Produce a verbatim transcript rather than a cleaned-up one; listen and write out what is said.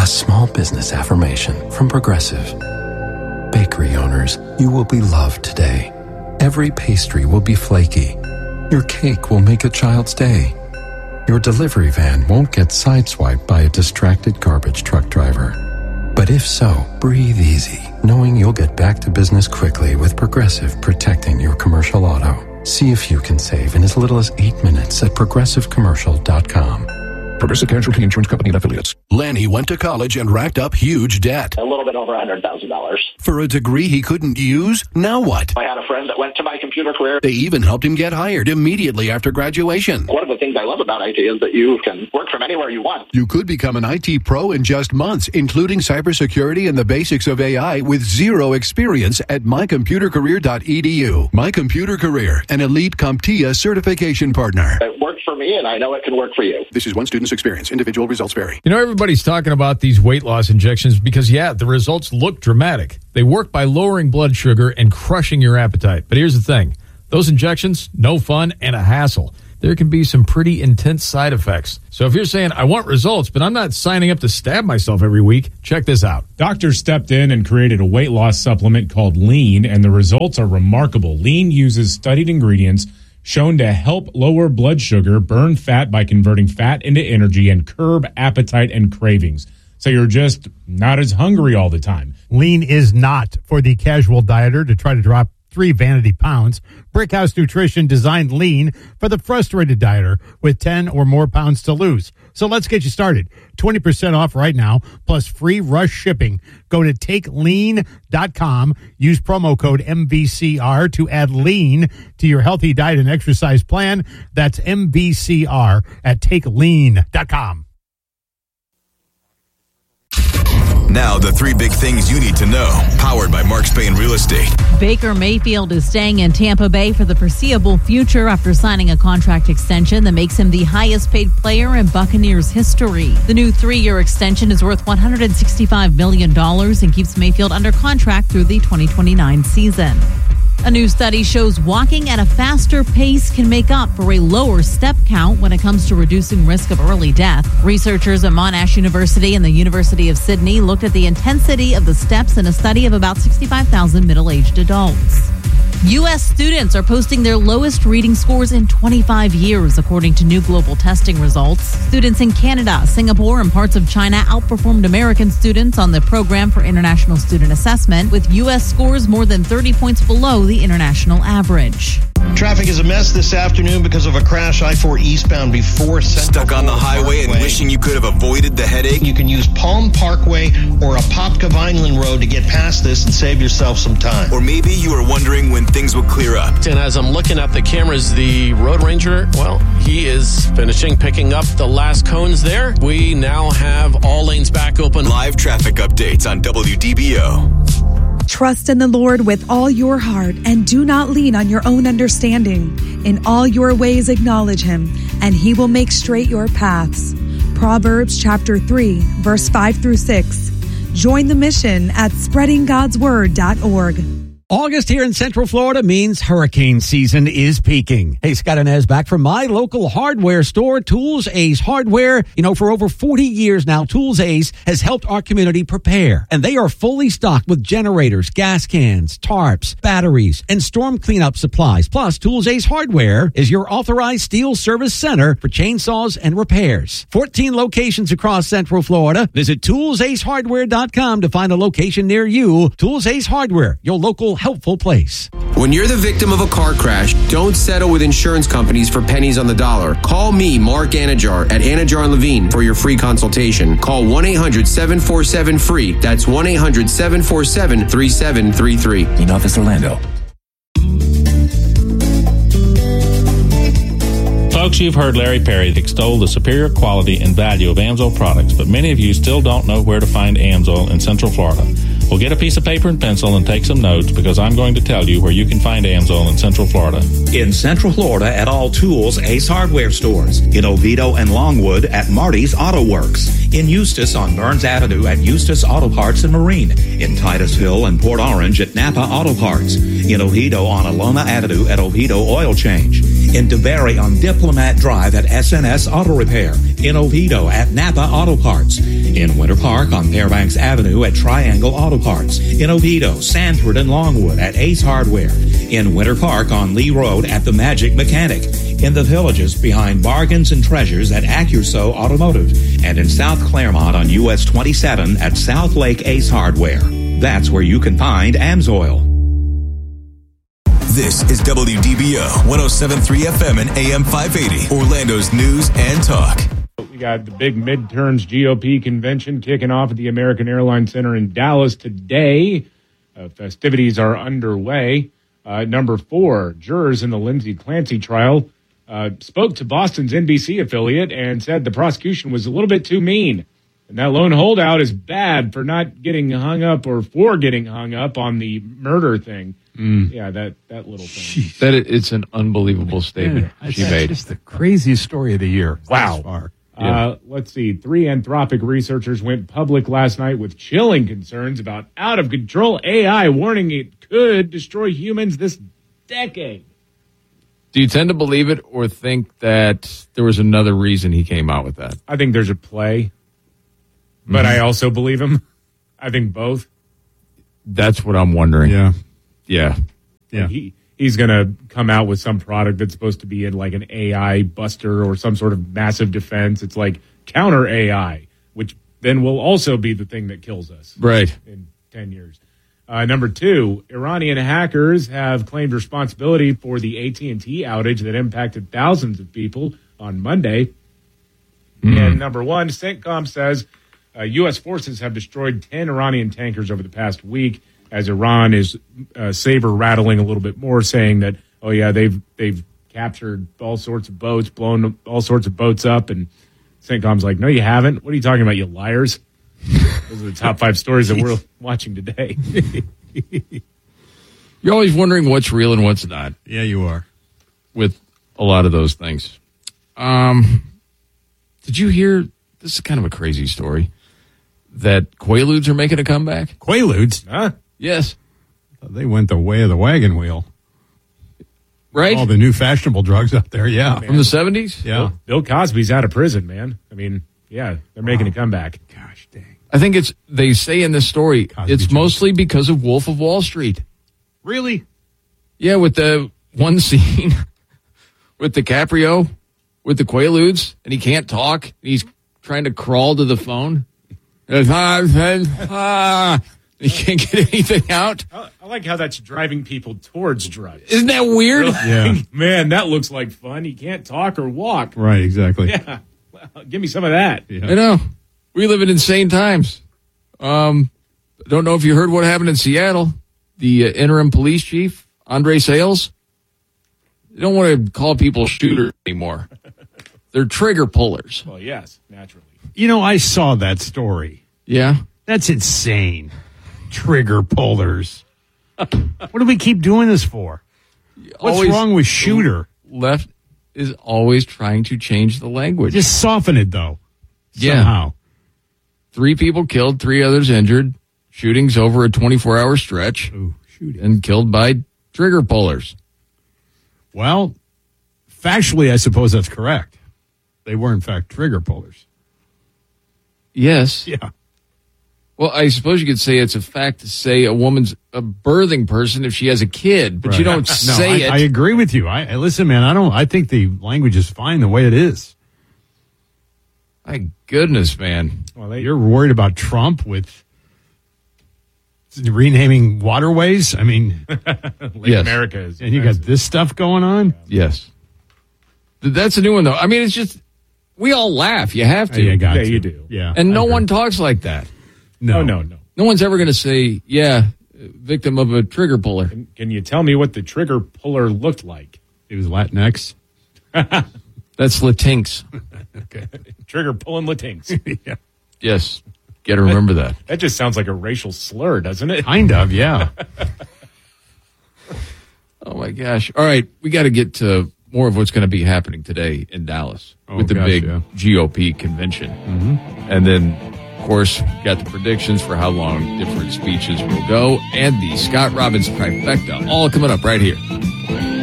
A small business affirmation from Progressive. Bakery owners, you will be loved today. Every pastry will be flaky. Your cake will make a child's day. Your delivery van won't get sideswiped by a distracted garbage truck driver. But if so, breathe easy, knowing you'll get back to business quickly with Progressive protecting your commercial auto. See if you can save in as little as eight minutes at progressive commercial dot com. Progressive Casualty Insurance Company and Affiliates. Lanny went to college and racked up huge debt. A little bit over one hundred thousand dollars. For a degree he couldn't use? Now what? I had a friend that went to my computer career. They even helped him get hired immediately after graduation. One of the things I love about I T is that you can work from anywhere you want. You could become an I T pro in just months, including cybersecurity and the basics of A I with zero experience at my computer career dot e d u. My Computer Career, an elite CompTIA certification partner. It worked for me, and I know it can work for you. This is one student's experience. Individual results vary. You know, everybody's talking about these weight loss injections because, yeah, the results look dramatic. They work by lowering blood sugar and crushing your appetite. But here's the thing. Those injections, no fun and a hassle. There can be some pretty intense side effects. So if you're saying, I want results, but I'm not signing up to stab myself every week, check this out. Doctors stepped in and created a weight loss supplement called Lean, and the results are remarkable. Lean uses studied ingredients shown to help lower blood sugar, burn fat by converting fat into energy, and curb appetite and cravings. So you're just not as hungry all the time. Lean is not for the casual dieter to try to drop three vanity pounds. Brickhouse Nutrition designed Lean for the frustrated dieter with ten or more pounds to lose. So let's get you started. twenty percent off right now, plus free rush shipping. Go to take lean dot com. Use promo code M V C R to add Lean to your healthy diet and exercise plan. That's M V C R at take lean dot com. Now, the three big things you need to know, powered by Mark Spain Real Estate. Baker Mayfield is staying in Tampa Bay for the foreseeable future after signing a contract extension that makes him the highest paid player in Buccaneers history. The new three-year extension is worth one hundred sixty-five million dollars and keeps Mayfield under contract through the twenty twenty-nine season. A new study shows walking at a faster pace can make up for a lower step count when it comes to reducing risk of early death. Researchers at Monash University and the University of Sydney looked at the intensity of the steps in a study of about sixty-five thousand middle-aged adults. U S students are posting their lowest reading scores in twenty-five years, according to new global testing results. Students in Canada, Singapore, and parts of China outperformed American students on the Program for International Student Assessment, with U S scores more than thirty points below the international average. Traffic is a mess this afternoon because of a crash I four eastbound before Central. Stuck on the highway Parkway. And wishing you could have avoided the headache? You can use Palm Parkway or Apopka Vineland Road to get past this and save yourself some time. Or maybe you were wondering when things would clear up. And as I'm looking at the cameras, the Road Ranger, well, he is finishing picking up the last cones there. We now have all lanes back open. Live traffic updates on W D B O. Trust in the Lord with all your heart and do not lean on your own understanding. In all your ways acknowledge him, and he will make straight your paths. Proverbs chapter three, verse five through six. Join the mission at spreading gods word dot org. August here in Central Florida means hurricane season is peaking. Hey, Scott Inez back from my local hardware store, Tools Ace Hardware. You know, for over forty years now, Tools Ace has helped our community prepare. And they are fully stocked with generators, gas cans, tarps, batteries, and storm cleanup supplies. Plus, Tools Ace Hardware is your authorized steel service center for chainsaws and repairs. fourteen locations across Central Florida. Visit tools ace hardware dot com to find a location near you. Tools Ace Hardware, your local helpful place. When you're the victim of a car crash, don't settle with insurance companies for pennies on the dollar. Call me, Mark Anajar, at Anajar and Levine for your free consultation. Call one eight hundred seven four seven free. That's one eight hundred seven four seven three seven three three. In Office Orlando. Folks, you've heard Larry Perry extol the superior quality and value of Amsoil products, but many of you still don't know where to find Amsoil in Central Florida. Well, get a piece of paper and pencil and take some notes, because I'm going to tell you where you can find Amsoil in Central Florida. In Central Florida at all Tools Ace Hardware stores. In Oviedo and Longwood at Marty's Auto Works. In Eustis on Burns Avenue at Eustis Auto Parts and Marine. In Titusville and Port Orange at Napa Auto Parts. In Oviedo on Alona Avenue at Oviedo Oil Change. In DeBerry on Diplomat Drive at S N S Auto Repair. In Oviedo at Napa Auto Parts. In Winter Park on Fairbanks Avenue at Triangle Auto Parts. In Oviedo, Sanford, and Longwood at Ace Hardware. In Winter Park on Lee Road at The Magic Mechanic. In the Villages behind Bargains and Treasures at Accuso Automotive. And in South Claremont on U S twenty-seven at South Lake Ace Hardware. That's where you can find AMSOIL. This is W D B O one oh seven point three F M and A M five eighty, Orlando's news and talk. We got the big midterms G O P convention kicking off at the American Airlines Center in Dallas today. Uh, festivities are underway. Uh, number four, jurors in the Lindsay Clancy trial uh, spoke to Boston's N B C affiliate and said the prosecution was a little bit too mean. And that lone holdout is bad for not getting hung up or for getting hung up on the murder thing. Mm. Yeah, that, that little thing. Jeez. That it, it's an unbelievable statement yeah, she made. It's just the craziest story of the year. Wow. Thus far. Yeah. Uh, let's see. Three Anthropic researchers went public last night with chilling concerns about out-of-control A I, warning it could destroy humans this decade. Do you tend to believe it or think that there was another reason he came out with that? I think there's a play, but mm-hmm. I also believe him. I think both. That's what I'm wondering. Yeah. Yeah. Yeah. Like he, he's going to come out with some product that's supposed to be in like an A I buster or some sort of massive defense. It's like counter A I, which then will also be the thing that kills us. Right. In ten years. Uh, number two, Iranian hackers have claimed responsibility for the A T and T outage that impacted thousands of people on Monday. Mm. And number one, CENTCOM says uh, U S forces have destroyed ten Iranian tankers over the past week, as Iran is uh, saber rattling a little bit more, saying that, oh yeah, they've they've captured all sorts of boats, blown all sorts of boats up, and CENTCOM's like, no, you haven't. What are you talking about, you liars? Those are the top five stories that we're watching today. You're always wondering what's real and what's not. Yeah, you are. With a lot of those things. Um, did you hear, this is kind of a crazy story, that Quaaludes are making a comeback? Quaaludes? Huh? Yes. They went the way of the wagon wheel. Right? All the new fashionable drugs out there, yeah. From the seventies? Yeah. Bill, Bill Cosby's out of prison, man. I mean, yeah, they're making wow. a comeback. Gosh dang. I think it's, they say in this story, Cosby it's jokes. mostly because of Wolf of Wall Street. Really? Yeah, with the one scene with DiCaprio, with the Quaaludes, and he can't talk. He's trying to crawl to the phone. He can't get anything out. I, I like how that's driving people towards drugs. Isn't that weird? Yeah. Man, that looks like fun. He can't talk or walk. Right, exactly. Yeah. Well, give me some of that. Yeah. I know. We live in insane times. Um, I don't know if you heard what happened in Seattle. The uh, interim police chief, Andre Sales, they don't want to call people shooters anymore. They're trigger pullers. Well, yes, naturally. You know, I saw that story. Yeah? That's insane. Trigger pullers. What do we keep doing this for? What's Always wrong with shooter? Left is always trying to change the language. Just soften it, though. Yeah. Somehow. Three people killed, three others injured. Shootings over a twenty-four hour stretch. Ooh, shooting. And killed by trigger pullers. Well, factually, I suppose that's correct. They were, in fact, trigger pullers. Yes. Yeah. Well, I suppose you could say it's a fact to say a woman's a birthing person if she has a kid, but right. you don't no, say I, it. I agree with you. I, I listen, man. I don't. I think the language is fine the way it is. My goodness, man. Well, they, you're worried about Trump with renaming waterways. I mean, Lake yes. America is, and you got this stuff going on. Yes, that's a new one though. I mean, it's just we all laugh. You have to. Yeah, you, got yeah, to. you do. Yeah, and no one talks like that. No, oh, no, no. No one's ever going to say, "Yeah, victim of a trigger puller." Can, can you tell me what the trigger puller looked like? It was Latinx. That's Latinx. Okay. Trigger pulling Latinx. Yeah. Yes. Got to remember that. That just sounds like a racial slur, doesn't it? Kind of, yeah. Oh, my gosh. All right. We got to get to more of what's going to be happening today in Dallas oh, with the gosh, big yeah. G O P convention. Mm-hmm. And then, of course, got the predictions for how long different speeches will go and the Scott Robbins trifecta all coming up right here.